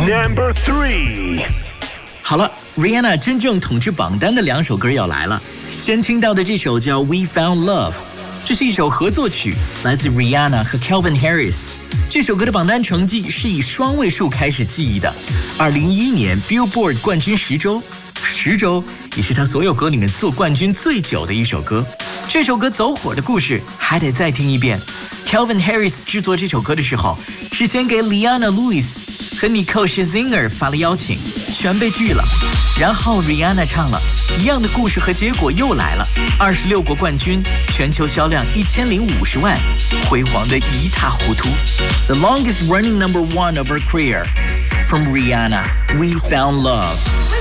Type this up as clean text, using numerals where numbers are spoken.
Number 3。 好了 ，Rihanna 真正统治榜单的2首歌要来了。先听到的这首叫《We Found Love》，这是一首合作曲，来自 Rihanna 和 Calvin Harris。这首歌的榜单成绩是以双位数开始记忆的。2011年 Billboard 冠军10周，也是他所有歌里面做冠军最久的一首歌。这首歌走火的故事还得再听一遍。Calvin Harris 制作这首歌的时候，是先给 Leona Lewis 和 Nicole Scherzinger 发了邀请，全被拒了。然后 Rihanna 唱了，一样的故事和结果又来了，26国冠军，全球销量1050万，辉煌的一塌糊涂。The longest running number 1 of her career, from Rihanna, We Found Love.